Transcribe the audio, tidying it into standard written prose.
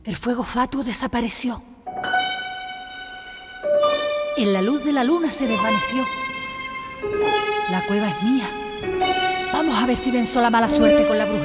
El fuego fatuo desapareció. En la luz de la luna se desvaneció. La cueva es mía. Vamos a ver si venzo la mala suerte con la brujería.